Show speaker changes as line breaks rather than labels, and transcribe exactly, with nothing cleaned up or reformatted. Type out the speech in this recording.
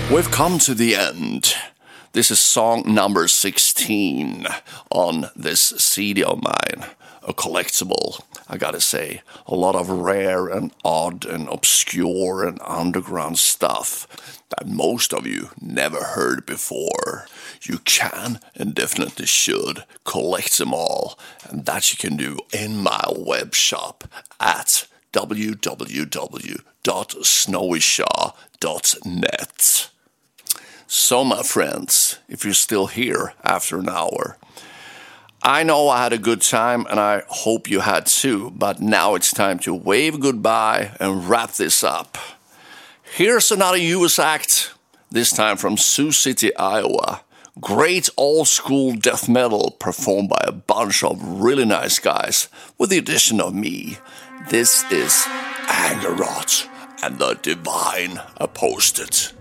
We've come to the end. This is song number sixteen on this C D of mine. A collectible, I gotta say. A lot of rare and odd and obscure and underground stuff that most of you never heard before. You can and definitely should collect them all. And that you can do in my web shop at w w w dot snowy shaw dot net. So, my friends, if you're still here after an hour, I know I had a good time and I hope you had too, but now it's time to wave goodbye and wrap this up. Here's another U S act, this time from Sioux City, Iowa. Great old-school death metal performed by a bunch of really nice guys with the addition of me. This is Angerot and the Divine Apostate.